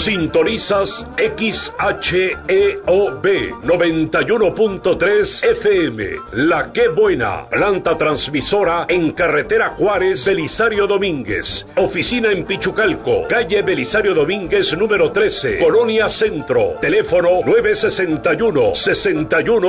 Sintonizas XHEOB 91.3 FM. La Qué Buena, planta transmisora en carretera Juárez, Belisario Domínguez. Oficina en Pichucalco, calle Belisario Domínguez número 13, Colonia Centro. Teléfono 961-61